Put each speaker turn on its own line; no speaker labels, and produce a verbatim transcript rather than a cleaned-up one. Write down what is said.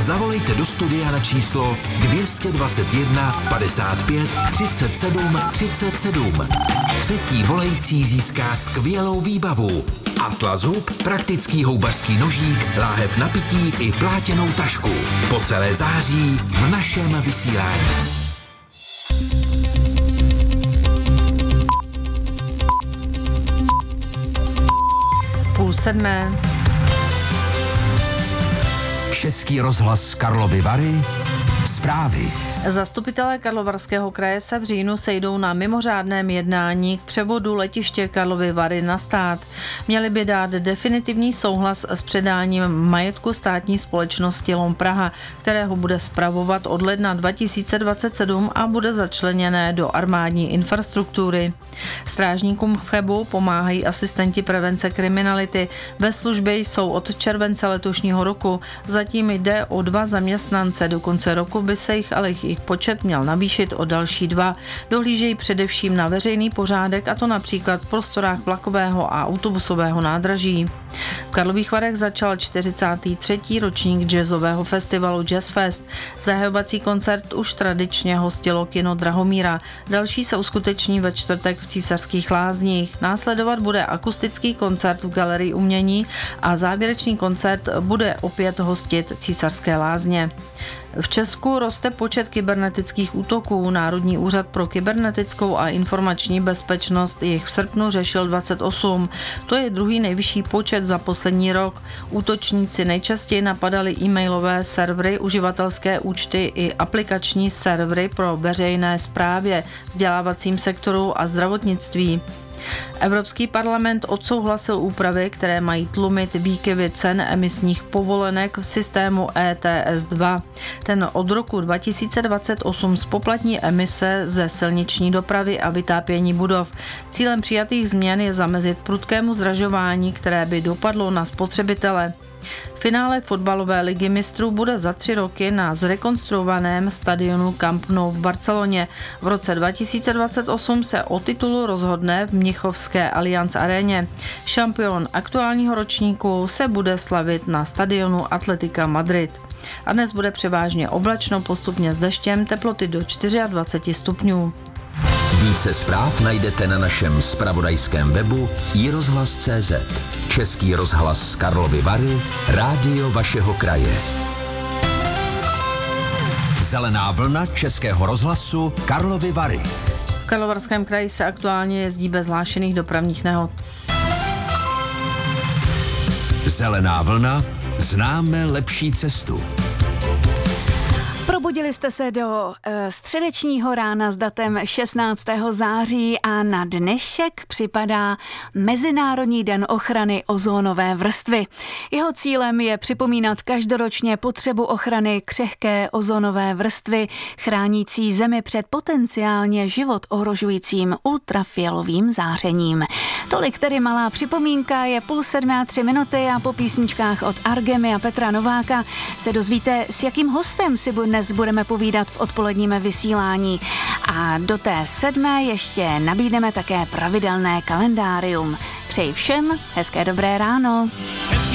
zavolejte do studia na číslo dvě stě dvacet jedna padesát pět třicet sedm třicet sedm. Třetí volající získá skvělou výbavu. Atlas hub, praktický houbařský nožík, láhev na pití i plátěnou tašku. Po celé září v našem vysílání.
Půl sedmé.
Český rozhlas Karlovy Vary. Zprávy.
Zastupitelé Karlovarského kraje se v říjnu sejdou na mimořádném jednání k převodu letiště Karlovy Vary na stát. Měli by dát definitivní souhlas s předáním majetku státní společnosti LOM Praha, kterého bude spravovat od ledna dva tisíce dvacet sedm a bude začleněné do armádní infrastruktury. Strážníkům v Chebu pomáhají asistenti prevence kriminality. Ve službě jsou od července letošního roku. Zatím jde o dva zaměstnance. Do konce roku by se jich ale jejich počet měl navýšit o další dva. Dohlížejí především na veřejný pořádek, a to například v prostorách vlakového a autobusového nádraží. V Karlových Varech začal čtyřicátý třetí ročník jazzového festivalu Jazz Fest. Zahajovací koncert už tradičně hostilo kino Drahomíra. Další se uskuteční ve čtvrtek v Císařských lázních. Následovat bude akustický koncert v Galerii umění a závěrečný koncert bude opět hostit Císařské lázně. V Česku roste počet kybernetických útoků. Národní úřad pro kybernetickou a informační bezpečnost jich v srpnu řešil dvacet osm. To je druhý nejvyšší počet za poslední rok. Útočníci nejčastěji napadali e-mailové servery, uživatelské účty i aplikační servery pro veřejné správě, vzdělávacím sektoru a zdravotnictví. Evropský parlament odsouhlasil úpravy, které mají tlumit výkyvy cen emisních povolenek v systému E T S dva. Ten od roku dva tisíce dvacet osm zpoplatní emise ze silniční dopravy a vytápění budov. Cílem přijatých změn je zamezit prudkému zdražování, které by dopadlo na spotřebitele. Finále fotbalové ligy mistrů bude za tři roky na zrekonstruovaném stadionu Camp Nou v Barceloně. V roce dva tisíce dvacet osm se o titulu rozhodne v mnichovské Allianz aréně. Šampion aktuálního ročníku se bude slavit na stadionu Atletica Madrid. A dnes bude převážně oblačno, postupně s deštěm, teploty do dvacet čtyři stupňů.
Více zpráv najdete na našem zpravodajském webu i rozhlas tečka cé zet. Český rozhlas Karlovy Vary, rádio vašeho kraje. Zelená vlna Českého rozhlasu Karlovy Vary.
V Karlovarském kraji se aktuálně jezdí bez hlášených dopravních nehod.
Zelená vlna, známe lepší cestu.
Probudili jste se do uh, středečního rána s datem šestnáctého září a na dnešek připadá Mezinárodní den ochrany ozónové vrstvy. Jeho cílem je připomínat každoročně potřebu ochrany křehké ozónové vrstvy, chránící Zemi před potenciálně život ohrožujícím ultrafialovým zářením. Tolik tedy malá připomínka, je půl sedmé a tři minuty a po písničkách od Argemy a Petra Nováka se dozvíte, s jakým hostem si dnes budeme povídat v odpoledním vysílání. A do té sedmé ještě nabídneme také pravidelné kalendárium. Přeji všem hezké dobré ráno.